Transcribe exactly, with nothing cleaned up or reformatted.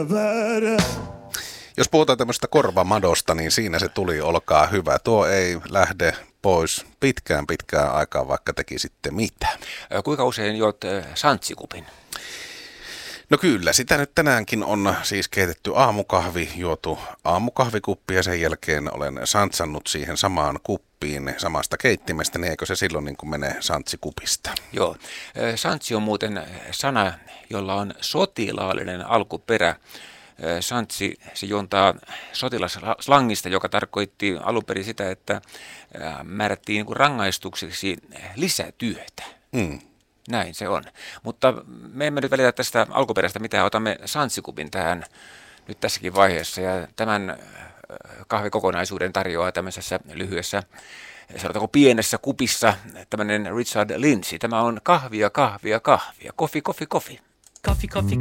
Jos puhutaan tämmöistä korvamadosta, niin siinä se tuli, olkaa hyvä. Tuo ei lähde pois pitkään pitkään aikaan, vaikka teki sitten mitä. Kuinka usein juot santsikupin? No kyllä, sitä nyt tänäänkin on siis keitetty aamukahvi, juotu aamukahvikuppi ja sen jälkeen olen santsannut siihen samaan kuppiin samasta keittimestä, niin eikö se silloin niin kuin mene santsikupista? Joo, santsi on muuten sana, jolla on sotilaallinen alkuperä. Santsi, se juontaa sotilaslangista, joka tarkoitti alun perin sitä, että määrättiin niin kuin rangaistukseksi lisätyötä. Mm. Näin se on. Mutta me emme nyt välitä tästä alkuperäistä mitään. Otamme santsikupin tähän nyt tässäkin vaiheessa. Ja tämän kahvikokonaisuuden tarjoaa tämmöisessä lyhyessä, sanotaanko pienessä kupissa, tämmöinen Richard Lindsay. Tämä on kahvia, kahvia, kahvia. Kofi, kofi, kofi. Kofi, kofi,